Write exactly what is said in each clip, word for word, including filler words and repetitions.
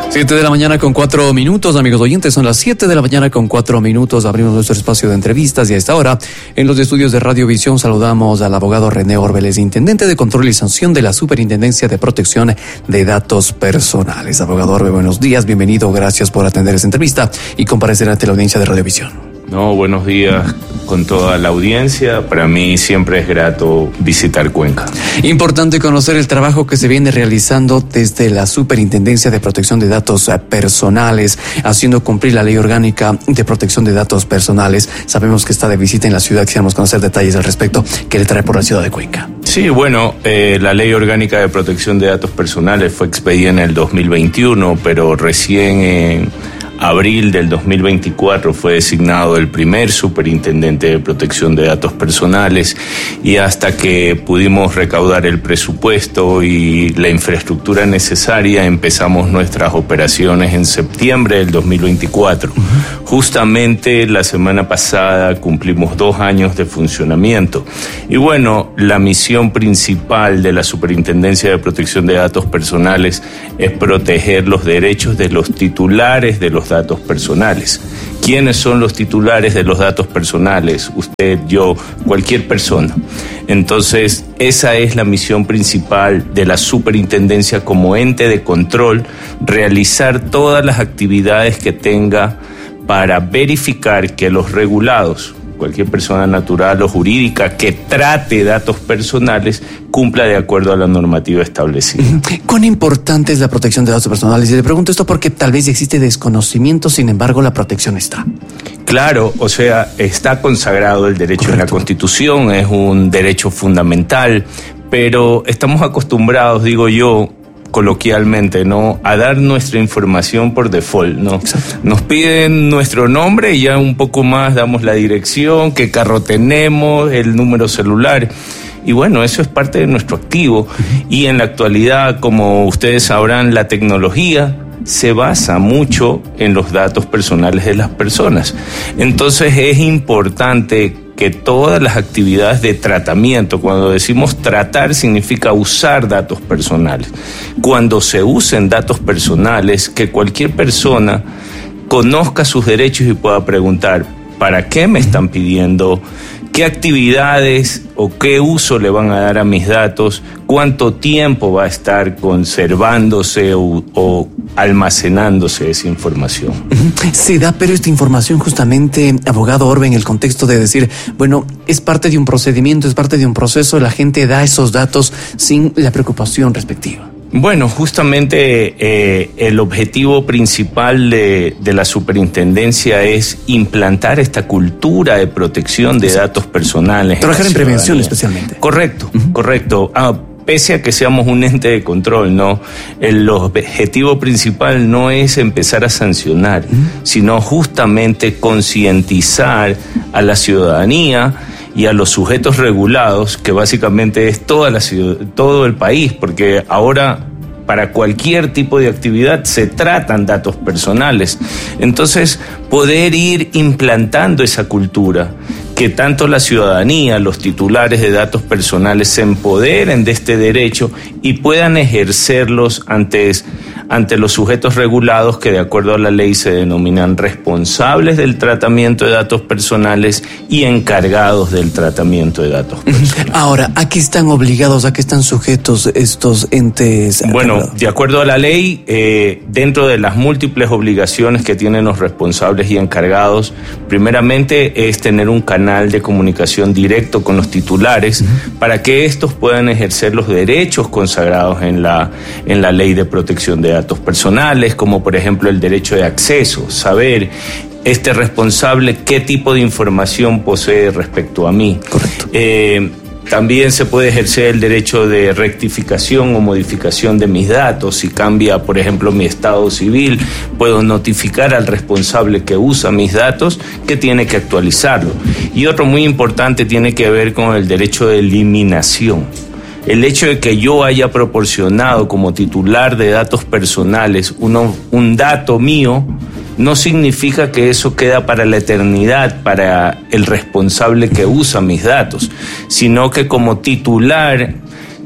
Siete de la mañana con cuatro minutos, amigos oyentes, son las siete de la mañana con cuatro minutos, abrimos nuestro espacio de entrevistas y a esta hora, en los estudios de Radiovisión, saludamos al abogado René Orbeles, intendente de control y sanción de la Superintendencia de Protección de Datos Personales. Abogado Orbe, buenos días, bienvenido, gracias por atender esta entrevista y comparecer ante la audiencia de Radiovisión. No, buenos días con toda la audiencia. Para mí siempre es grato visitar Cuenca. Importante conocer el trabajo que se viene realizando desde la Superintendencia de Protección de Datos Personales, haciendo cumplir la Ley Orgánica de Protección de Datos Personales. Sabemos que está de visita en la ciudad, quisiéramos conocer detalles al respecto que le trae por la ciudad de Cuenca. Sí, bueno, eh, la Ley Orgánica de Protección de Datos Personales fue expedida en el dos mil veintiuno, pero recién en abril del dos mil veinticuatro fue designado el primer superintendente de protección de datos personales, y hasta que pudimos recaudar el presupuesto y la infraestructura necesaria empezamos nuestras operaciones en septiembre del dos mil veinticuatro. Uh-huh. Justamente la semana pasada cumplimos dos años de funcionamiento y bueno, la misión principal de la Superintendencia de Protección de Datos Personales es proteger los derechos de los titulares de los datos personales. ¿Quiénes son los titulares de los datos personales? Usted, yo, cualquier persona. Entonces, esa es la misión principal de la superintendencia como ente de control, realizar todas las actividades que tenga para verificar que los regulados, cualquier persona natural o jurídica que trate datos personales, cumpla de acuerdo a la normativa establecida. ¿Cuán importante es la protección de datos personales? Y le pregunto esto porque tal vez existe desconocimiento, sin embargo la protección está. Claro, o sea, está consagrado el derecho. Correcto. En la Constitución, es un derecho fundamental, pero estamos acostumbrados, digo yo, coloquialmente, ¿no?, a dar nuestra información por default, ¿no? Exacto. Nos piden nuestro nombre y ya un poco más damos la dirección, qué carro tenemos, el número celular. Y bueno, eso es parte de nuestro activo. Uh-huh. Y en la actualidad, como ustedes sabrán, la tecnología se basa mucho en los datos personales de las personas. Entonces es importante que todas las actividades de tratamiento, cuando decimos tratar significa usar datos personales, cuando se usen datos personales, que cualquier persona conozca sus derechos y pueda preguntar, ¿para qué me están pidiendo? ¿Qué actividades o qué uso le van a dar a mis datos? ¿Cuánto tiempo va a estar conservándose o, o almacenándose esa información? Se da, pero esta información justamente, abogado Orbe, en el contexto de decir, bueno, es parte de un procedimiento, es parte de un proceso, la gente da esos datos sin la preocupación respectiva. Bueno, justamente eh, el objetivo principal de, de la superintendencia es implantar esta cultura de protección de sí. datos personales. Trabajar en, en prevención especialmente. Correcto, uh-huh. correcto. Ah, pese a que seamos un ente de control, ¿no? El objetivo principal no es empezar a sancionar, uh-huh. sino justamente concientizar a la ciudadanía y a los sujetos regulados, que básicamente es toda la ciudad, todo el país, porque ahora para cualquier tipo de actividad se tratan datos personales. Entonces, poder ir implantando esa cultura, que tanto la ciudadanía, los titulares de datos personales se empoderen de este derecho y puedan ejercerlos ante, ante los sujetos regulados que de acuerdo a la ley se denominan responsables del tratamiento de datos personales y encargados del tratamiento de datos personales. Ahora, ¿a qué están obligados, a qué están sujetos estos entes? Bueno, de acuerdo a la ley, eh, dentro de las múltiples obligaciones que tienen los responsables y encargados, primeramente es tener un canal de comunicación directo con los titulares, uh-huh. para que estos puedan ejercer los derechos consagrados en la, en la Ley de Protección de Datos Personales, como por ejemplo el derecho de acceso, saber este responsable qué tipo de información posee respecto a mí. Correcto. Eh, También se puede ejercer el derecho de rectificación o modificación de mis datos. Si cambia, por ejemplo, mi estado civil, puedo notificar al responsable que usa mis datos que tiene que actualizarlo. Y otro muy importante tiene que ver con el derecho de eliminación. El hecho de que yo haya proporcionado como titular de datos personales uno, un dato mío, no significa que eso queda para la eternidad, para el responsable que usa mis datos, sino que como titular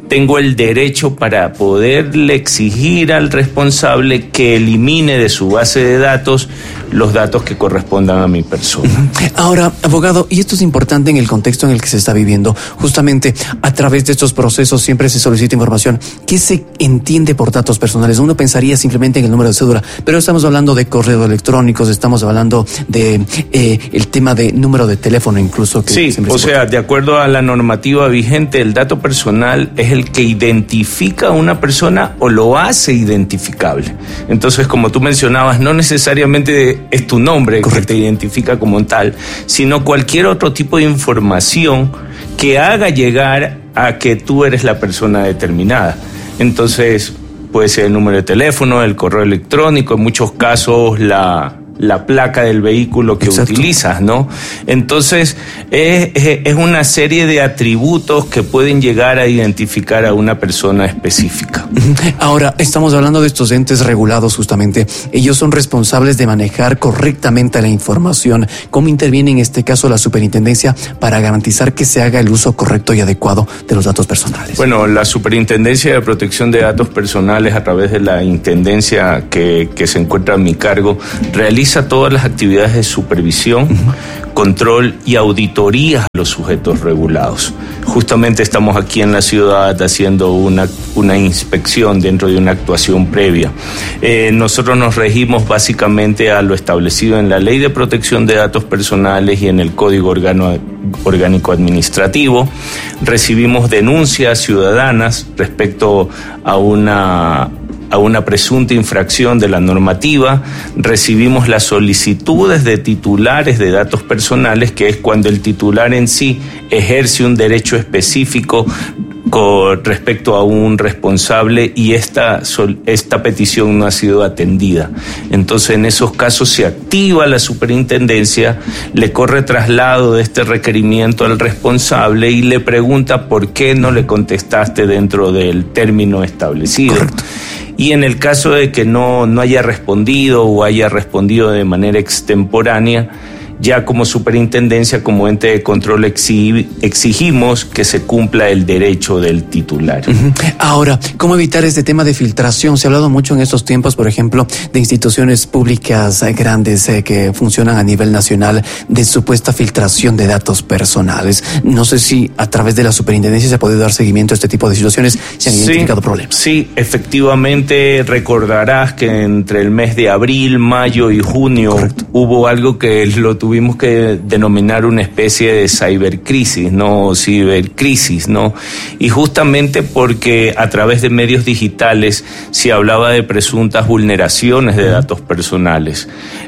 tengo el derecho para poderle exigir al responsable que elimine de su base de datos los datos que correspondan a mi persona. Ahora, abogado, y esto es importante en el contexto en el que se está viviendo, justamente a través de estos procesos siempre se solicita información. ¿Qué se entiende por datos personales? Uno pensaría simplemente en el número de cédula, pero estamos hablando de correos electrónicos, estamos hablando de eh, el tema de número de teléfono incluso. Que sí, o sea, de acuerdo a la normativa vigente, el dato personal es el que identifica a una persona o lo hace identificable. Entonces, como tú mencionabas, no necesariamente es tu nombre Correcto. Que te identifica como tal, sino cualquier otro tipo de información que haga llegar a que tú eres la persona determinada. Entonces, puede ser el número de teléfono, el correo electrónico, en muchos casos la... la placa del vehículo que Exacto. utilizas, ¿no? Entonces, es, es una serie de atributos que pueden llegar a identificar a una persona específica. Ahora, estamos hablando de estos entes regulados justamente. Ellos son responsables de manejar correctamente la información. ¿Cómo interviene en este caso la superintendencia para garantizar que se haga el uso correcto y adecuado de los datos personales? Bueno, la Superintendencia de Protección de Datos Personales, a través de la intendencia que, que se encuentra a mi cargo, realiza todas las actividades de supervisión, uh-huh. control y auditoría a los sujetos regulados. Justamente estamos aquí en la ciudad haciendo una, una inspección dentro de una actuación previa. Eh, nosotros nos regimos básicamente a lo establecido en la Ley de Protección de Datos Personales y en el Código Organo, Orgánico Administrativo. Recibimos denuncias ciudadanas respecto a una... a una presunta infracción de la normativa, recibimos las solicitudes de titulares de datos personales, que es cuando el titular en sí ejerce un derecho específico con respecto a un responsable y esta, esta petición no ha sido atendida. Entonces, en esos casos se activa la superintendencia, le corre traslado de este requerimiento al responsable y le pregunta por qué no le contestaste dentro del término establecido. Correcto. Y en el caso de que no, no haya respondido o haya respondido de manera extemporánea, ya como superintendencia, como ente de control, exigimos que se cumpla el derecho del titular. Uh-huh. Ahora, ¿cómo evitar este tema de filtración? Se ha hablado mucho en estos tiempos, por ejemplo, de instituciones públicas eh, grandes eh, que funcionan a nivel nacional, de supuesta filtración de datos personales. No sé si a través de la superintendencia se ha podido dar seguimiento a este tipo de situaciones, se han sí, identificado problemas. Sí, efectivamente, recordarás que entre el mes de abril, mayo y junio Correcto. Hubo algo que lo tuvimos que denominar una especie de cibercrisis, ¿no? Cibercrisis, ¿no? Y justamente porque a través de medios digitales se hablaba de presuntas vulneraciones de datos personales.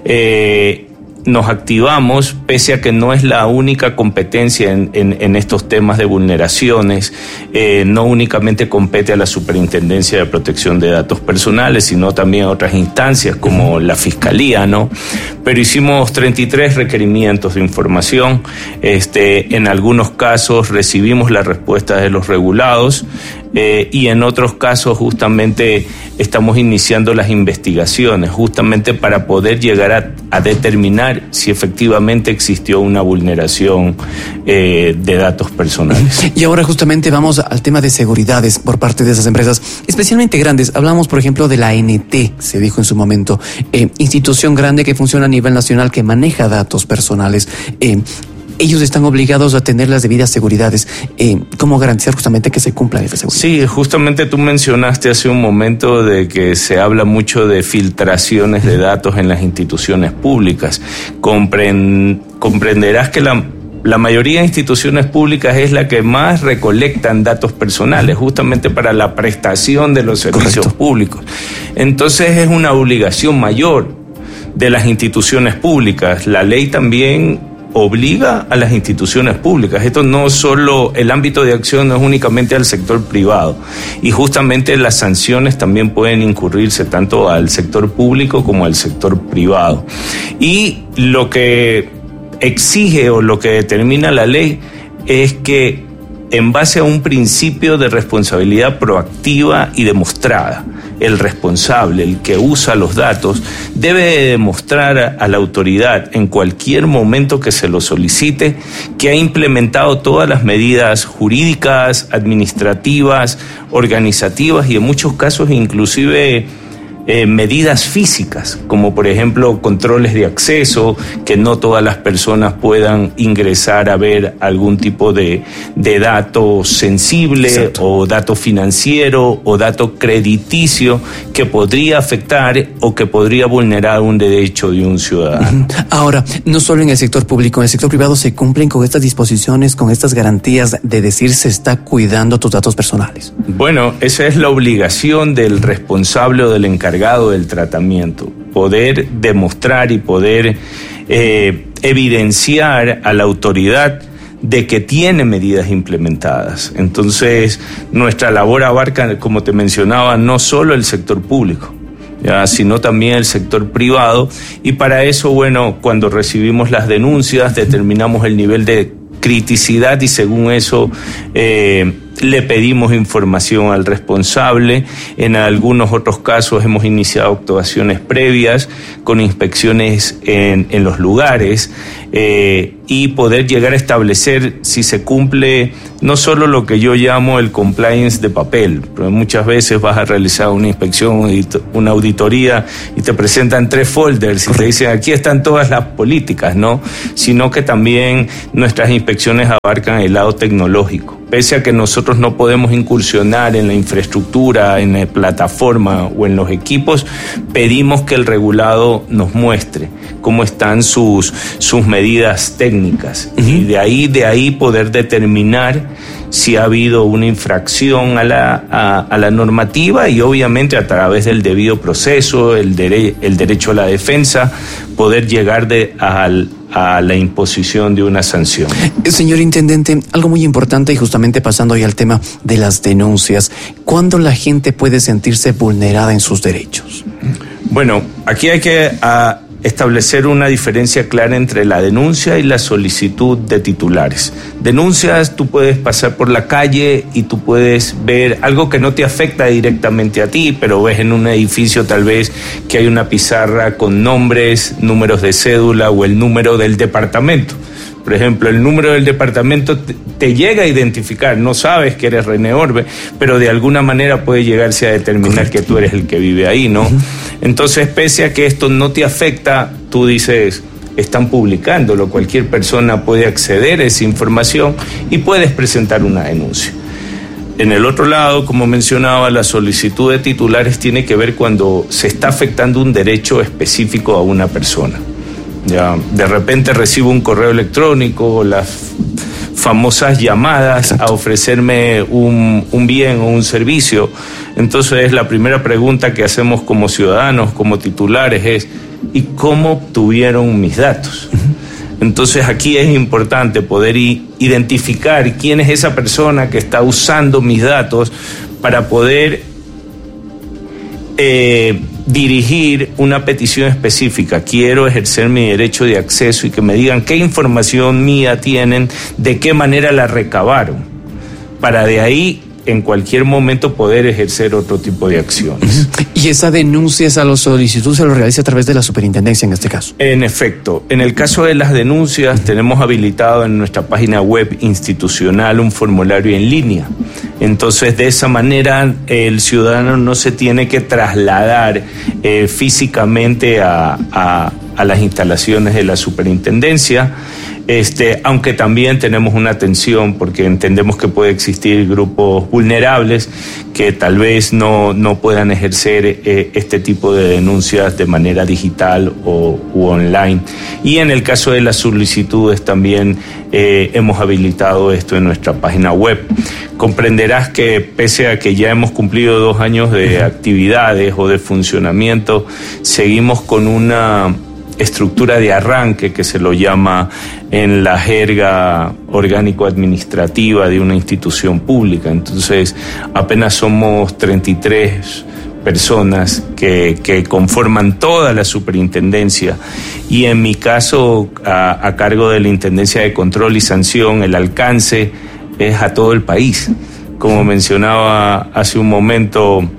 Eh, nos activamos, pese a que no es la única competencia en, en, en estos temas de vulneraciones, eh, no únicamente compete a la Superintendencia de Protección de Datos Personales, sino también a otras instancias como la Fiscalía, ¿no? Pero hicimos treinta y tres requerimientos de información, este, en algunos casos recibimos la respuesta de los regulados, Eh, y en otros casos justamente estamos iniciando las investigaciones, justamente para poder llegar a, a determinar si efectivamente existió una vulneración eh, de datos personales. Y ahora justamente vamos al tema de seguridades por parte de esas empresas, especialmente grandes. Hablamos, por ejemplo, de la A N T, se dijo en su momento, eh, institución grande que funciona a nivel nacional, que maneja datos personales. Eh, Ellos están obligados a tener las debidas seguridades. Eh, ¿Cómo garantizar justamente que se cumpla esa seguridad? Sí, justamente tú mencionaste hace un momento de que se habla mucho de filtraciones de datos en las instituciones públicas. Compren, comprenderás que la... La mayoría de instituciones públicas es la que más recolectan datos personales, justamente para la prestación de los servicios Correcto. Públicos. Entonces es una obligación mayor de las instituciones públicas. La ley también obliga a las instituciones públicas. Esto no solo, el ámbito de acción no es únicamente al sector privado, y justamente las sanciones también pueden incurrirse tanto al sector público como al sector privado. Y lo que exige o lo que determina la ley es que en base a un principio de responsabilidad proactiva y demostrada, el responsable, el que usa los datos, debe demostrar a la autoridad en cualquier momento que se lo solicite que ha implementado todas las medidas jurídicas, administrativas, organizativas y en muchos casos inclusive Eh, medidas físicas, como por ejemplo controles de acceso, que no todas las personas puedan ingresar a ver algún tipo de, de dato sensible. Exacto. O dato financiero o dato crediticio que podría afectar o que podría vulnerar un derecho de un ciudadano. Ahora, no solo en el sector público, en el sector privado se cumplen con estas disposiciones, con estas garantías de decir se está cuidando tus datos personales. Bueno, esa es la obligación del responsable o del encargado del tratamiento, poder demostrar y poder eh, evidenciar a la autoridad de que tiene medidas implementadas. Entonces, nuestra labor abarca, como te mencionaba, no solo el sector público, ya, sino también el sector privado, y para eso, bueno, cuando recibimos las denuncias, determinamos el nivel de criticidad y según eso eh, le pedimos información al responsable. En algunos otros casos hemos iniciado actuaciones previas con inspecciones en, en los lugares eh, y poder llegar a establecer si se cumple no solo lo que yo llamo el compliance de papel, pero muchas veces vas a realizar una inspección, una auditoría y te presentan tres folders y te dicen aquí están todas las políticas, ¿no? Sino que también nuestras inspecciones abarcan el lado tecnológico. Pese a que nosotros no podemos incursionar en la infraestructura, en la plataforma o en los equipos, pedimos que el regulado nos muestre cómo están sus, sus medidas técnicas. Uh-huh. Y de ahí, de ahí poder determinar si ha habido una infracción a la, a, a la normativa y obviamente a través del debido proceso, el, dere, el derecho a la defensa, poder llegar de, al a la imposición de una sanción. Señor Intendente, algo muy importante y justamente pasando hoy al tema de las denuncias, ¿cuándo la gente puede sentirse vulnerada en sus derechos? Bueno, aquí hay que a, establecer una diferencia clara entre la denuncia y la solicitud de titulares. Denuncias, tú puedes pasar por la calle y tú puedes ver algo que no te afecta directamente a ti, pero ves en un edificio tal vez que hay una pizarra con nombres, números de cédula o el número del departamento. Por ejemplo, el número del departamento te, te llega a identificar, no sabes que eres René Orbe, pero de alguna manera puede llegarse a determinar que tú eres el que vive ahí, ¿no? Uh-huh. Entonces, pese a que esto no te afecta, tú dices, están publicándolo, cualquier persona puede acceder a esa información y puedes presentar una denuncia. En el otro lado, como mencionaba, la solicitud de titulares tiene que ver cuando se está afectando un derecho específico a una persona. Ya, de repente recibo un correo electrónico, las famosas llamadas a ofrecerme un, un bien o un servicio. Entonces, la primera pregunta que hacemos como ciudadanos, como titulares, es ¿y cómo obtuvieron mis datos? Entonces, aquí es importante poder identificar quién es esa persona que está usando mis datos para poder eh, dirigir una petición específica. Quiero ejercer mi derecho de acceso y que me digan qué información mía tienen, de qué manera la recabaron, para de ahí en cualquier momento poder ejercer otro tipo de acciones. ¿Y esa denuncia, esa solicitud se lo realiza a través de la superintendencia en este caso? En efecto, en el caso de las denuncias tenemos habilitado en nuestra página web institucional un formulario en línea. Entonces, de esa manera el ciudadano no se tiene que trasladar eh, físicamente a, a, a las instalaciones de la superintendencia. Este, aunque también tenemos una atención porque entendemos que puede existir grupos vulnerables que tal vez no, no puedan ejercer eh, este tipo de denuncias de manera digital o u online. Y en el caso de las solicitudes también eh, hemos habilitado esto en nuestra página web. Comprenderás que pese a que ya hemos cumplido dos años de actividades o de funcionamiento, seguimos con una estructura de arranque que se lo llama en la jerga orgánico-administrativa de una institución pública. Entonces, apenas somos treinta y tres personas que, que conforman toda la superintendencia y en mi caso, a, a cargo de la Intendencia de Control y Sanción, el alcance es a todo el país. Como mencionaba hace un momento,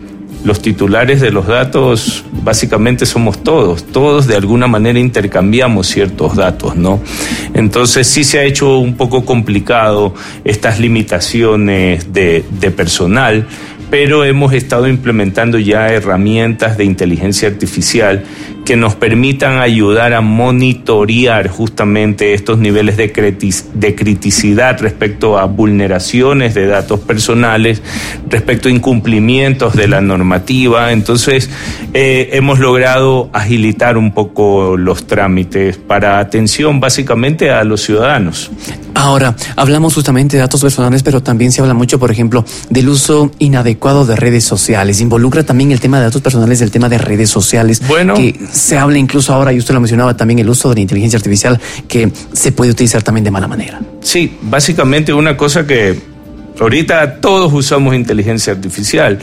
los titulares de los datos básicamente somos todos, todos de alguna manera intercambiamos ciertos datos, ¿no? Entonces sí se ha hecho un poco complicado estas limitaciones de, de personal, pero hemos estado implementando ya herramientas de inteligencia artificial que nos permitan ayudar a monitorear justamente estos niveles de, critic- de criticidad respecto a vulneraciones de datos personales, respecto a incumplimientos de la normativa. Entonces, eh, hemos logrado agilitar un poco los trámites para atención básicamente a los ciudadanos. Ahora, hablamos justamente de datos personales, pero también se habla mucho, por ejemplo, del uso inadecuado de redes sociales. Involucra también el tema de datos personales, el tema de redes sociales. Bueno, que se habla incluso ahora, y usted lo mencionaba también, el uso de la inteligencia artificial, que se puede utilizar también de mala manera. Sí, básicamente una cosa que ahorita todos usamos inteligencia artificial,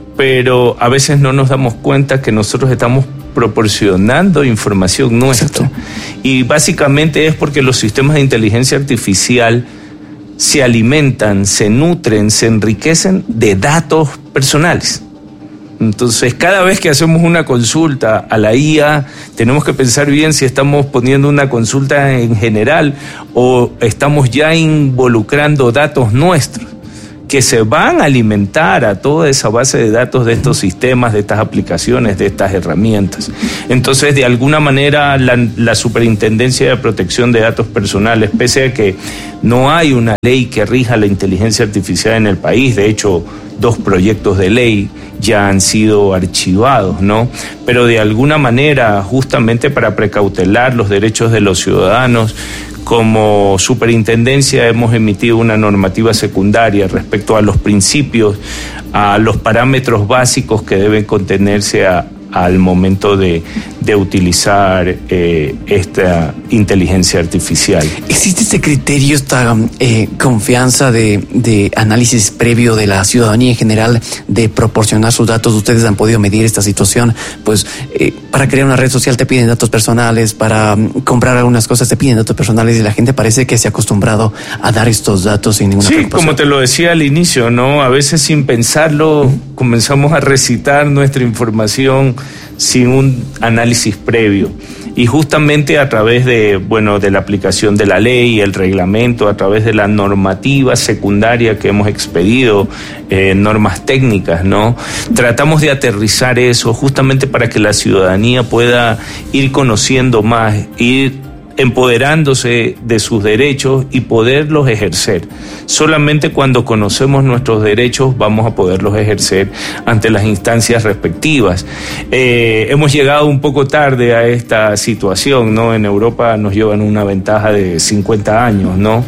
pero a veces no nos damos cuenta que nosotros estamos proporcionando información nuestra. Exacto. Y básicamente es porque los sistemas de inteligencia artificial se alimentan, se nutren, se enriquecen de datos personales. Entonces, cada vez que hacemos una consulta a la I A, tenemos que pensar bien si estamos poniendo una consulta en general o estamos ya involucrando datos nuestros que se van a alimentar a toda esa base de datos de estos sistemas, de estas aplicaciones, de estas herramientas. Entonces, de alguna manera, la, la Superintendencia de Protección de Datos Personales, pese a que no hay una ley que rija la inteligencia artificial en el país, de hecho, dos proyectos de ley ya han sido archivados, ¿no? Pero de alguna manera, justamente para precautelar los derechos de los ciudadanos, como superintendencia hemos emitido una normativa secundaria respecto a los principios, a los parámetros básicos que deben contenerse a, al momento de, de utilizar eh, esta inteligencia artificial. ¿Existe este criterio, esta eh, confianza de, de análisis previo de la ciudadanía en general de proporcionar sus datos? Ustedes han podido medir esta situación, pues eh, para crear una red social te piden datos personales, para um, comprar algunas cosas te piden datos personales y la gente parece que se ha acostumbrado a dar estos datos sin ninguna preocupación. Sí, como te lo decía al inicio, ¿no? A veces sin pensarlo uh-huh. comenzamos a recitar nuestra información sin un análisis previo. Y justamente a través de, bueno, de la aplicación de la ley, el reglamento, a través de la normativa secundaria que hemos expedido, eh, normas técnicas, ¿no? Tratamos de aterrizar eso justamente para que la ciudadanía pueda ir conociendo más, ir empoderándose de sus derechos y poderlos ejercer. Solamente cuando conocemos nuestros derechos vamos a poderlos ejercer ante las instancias respectivas. Eh, hemos llegado un poco tarde a esta situación, ¿no? En Europa nos llevan una ventaja de cincuenta años, ¿no?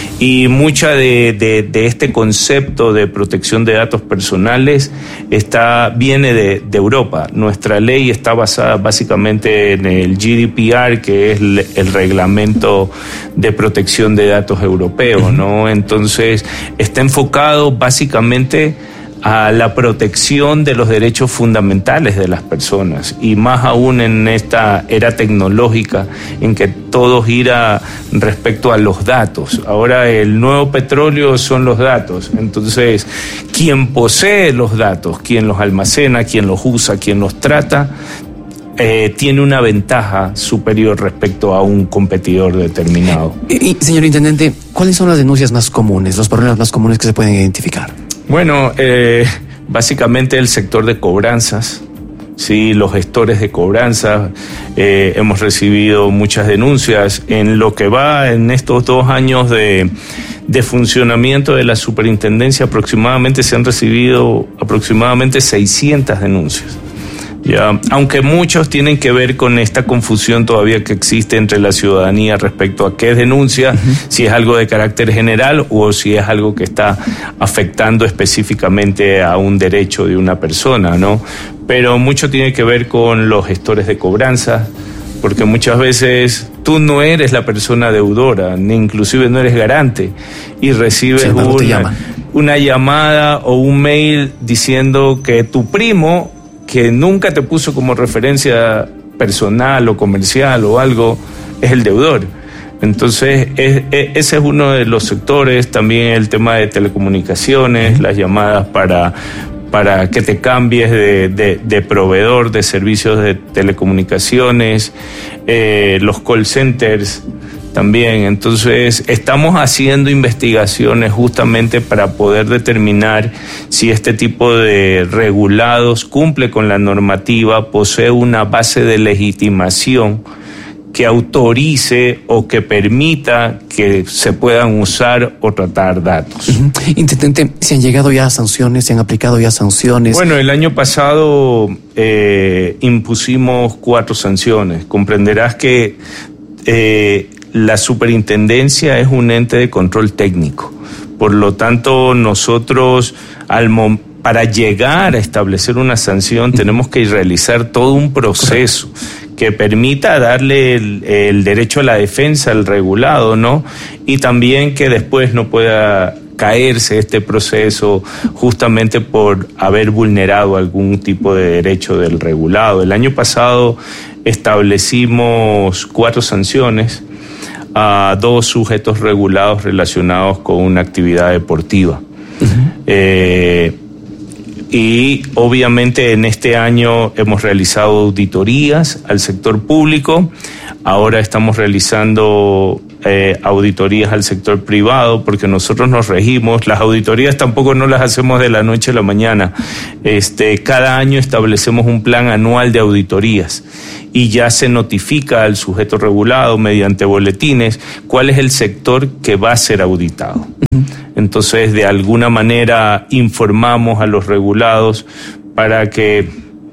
Y mucha de, de, de este concepto de protección de datos personales está, viene de, de Europa. Nuestra ley está basada básicamente en el G D P R, que es el, el reglamento de protección de datos europeo, ¿no? Entonces, está enfocado básicamente a la protección de los derechos fundamentales de las personas, y más aún en esta era tecnológica en que todo gira respecto a los datos. Ahora el nuevo petróleo son los datos. Entonces, quien posee los datos, quien los almacena, quien los usa, quien los trata, Eh, tiene una ventaja superior respecto a un competidor determinado. Y, y, señor Intendente, ¿cuáles son las denuncias más comunes, los problemas más comunes que se pueden identificar? Bueno, eh, básicamente el sector de cobranzas, sí, los gestores de cobranzas. Eh, hemos recibido muchas denuncias en lo que va en estos dos años de, de funcionamiento de la superintendencia. Aproximadamente se han recibido aproximadamente seiscientas denuncias. Ya, aunque muchos tienen que ver con esta confusión todavía que existe entre la ciudadanía respecto a qué es denuncia, uh-huh. si es algo de carácter general o si es algo que está afectando específicamente a un derecho de una persona, ¿no? Pero mucho tiene que ver con los gestores de cobranza, porque muchas veces tú no eres la persona deudora, ni inclusive no eres garante, y recibes una, una llamada o un mail diciendo que tu primo, que nunca te puso como referencia personal o comercial o algo, es el deudor. Entonces, es, es, ese es uno de los sectores. También el tema de telecomunicaciones, las llamadas para para que te cambies de, de, de proveedor de servicios de telecomunicaciones, eh, los call centers también. Entonces, estamos haciendo investigaciones justamente para poder determinar si este tipo de regulados cumple con la normativa, posee una base de legitimación que autorice o que permita que se puedan usar o tratar datos. Uh-huh. Intendente, ¿se han llegado ya a sanciones? ¿Se han aplicado ya sanciones? Bueno, el año pasado eh, impusimos cuatro sanciones. Comprenderás que eh, la superintendencia es un ente de control técnico. Por lo tanto, nosotros al momento para llegar a establecer una sanción tenemos que realizar todo un proceso que permita darle el, el derecho a la defensa al regulado, ¿no? Y también que después no pueda caerse este proceso justamente por haber vulnerado algún tipo de derecho del regulado. El año pasado establecimos cuatro sanciones a dos sujetos regulados relacionados con una actividad deportiva. Uh-huh. Eh, Y obviamente en este año hemos realizado auditorías al sector público, ahora estamos realizando eh, auditorías al sector privado porque nosotros nos regimos, las auditorías tampoco no las hacemos de la noche a la mañana, este, cada año establecemos un plan anual de auditorías y ya se notifica al sujeto regulado mediante boletines cuál es el sector que va a ser auditado. Entonces, de alguna manera informamos a los regulados para que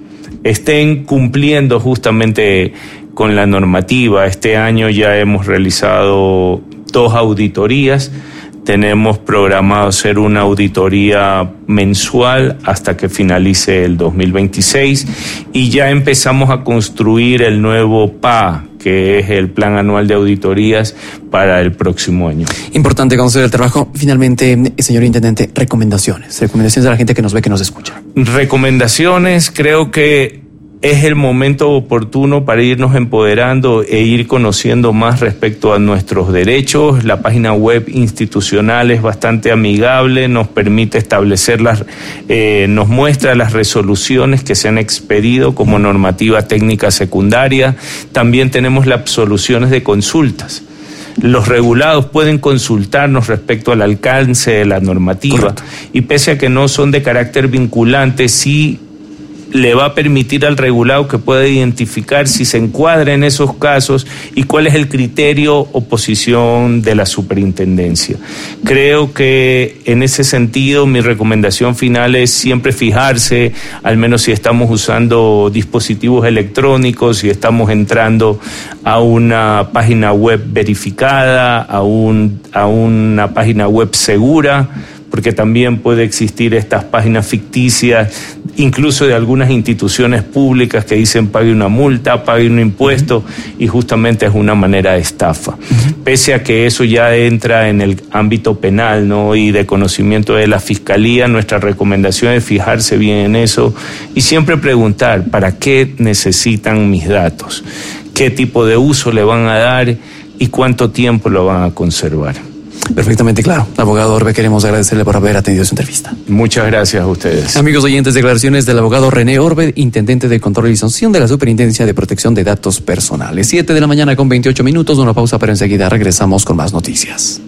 estén cumpliendo justamente con la normativa. Este año ya hemos realizado dos auditorías. Tenemos programado hacer una auditoría mensual hasta que finalice el dos mil veintiséis y ya empezamos a construir el nuevo P A, que es el Plan Anual de Auditorías para el próximo año. Importante conocer el trabajo. Finalmente, señor Intendente, recomendaciones. Recomendaciones a la gente que nos ve, que nos escucha. Recomendaciones, creo que es el momento oportuno para irnos empoderando e ir conociendo más respecto a nuestros derechos. La página web institucional es bastante amigable, nos permite establecer las, eh, nos muestra las resoluciones que se han expedido como normativa técnica secundaria. También tenemos las soluciones de consultas. Los regulados pueden consultarnos respecto al alcance de la normativa. Correcto. Y pese a que no son de carácter vinculante, sí le va a permitir al regulado que pueda identificar si se encuadra en esos casos y cuál es el criterio o posición de la superintendencia. Creo que en ese sentido mi recomendación final es siempre fijarse, al menos si estamos usando dispositivos electrónicos, si estamos entrando a una página web verificada, a, un, a una página web segura, porque también puede existir estas páginas ficticias, incluso de algunas instituciones públicas que dicen pague una multa, pague un impuesto, y justamente es una manera de estafa. Pese a que eso ya entra en el ámbito penal, ¿no? Y de conocimiento de la Fiscalía, nuestra recomendación es fijarse bien en eso y siempre preguntar, ¿para qué necesitan mis datos? ¿Qué tipo de uso le van a dar y cuánto tiempo lo van a conservar? Perfectamente claro. Abogado Orbe, queremos agradecerle por haber atendido su entrevista. Muchas gracias a ustedes. Amigos oyentes, declaraciones del abogado René Orbe, intendente de control y sanción de la Superintendencia de Protección de Datos Personales. Siete de la mañana con veintiocho minutos, una pausa, pero enseguida regresamos con más noticias.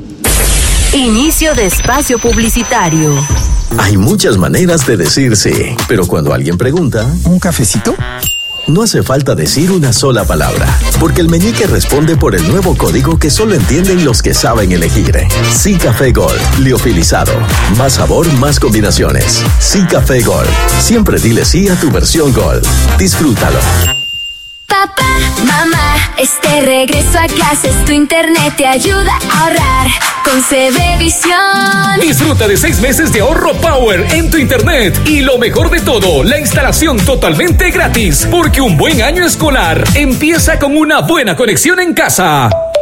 Inicio de espacio publicitario. Hay muchas maneras de decir sí, pero cuando alguien pregunta, ¿un cafecito? No hace falta decir una sola palabra, porque el meñique responde por el nuevo código que solo entienden los que saben elegir. Sí Café Gold, liofilizado. Más sabor, más combinaciones. Sí Café Gold. Siempre dile sí a tu versión Gold. Disfrútalo. Papá, mamá, este regreso a clases, tu internet te ayuda a ahorrar con CBvisión. Disfruta de seis meses de ahorro Power en tu internet. Y lo mejor de todo, la instalación totalmente gratis. Porque un buen año escolar empieza con una buena conexión en casa.